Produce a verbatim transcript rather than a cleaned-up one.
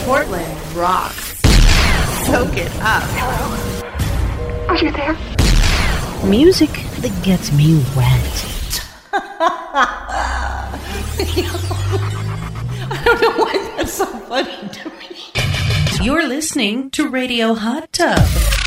Portland rocks. Soak it up. Hello? Are you there? Music that gets me wet. I don't know why that's so funny to me. You're listening to Radio Hot Tub.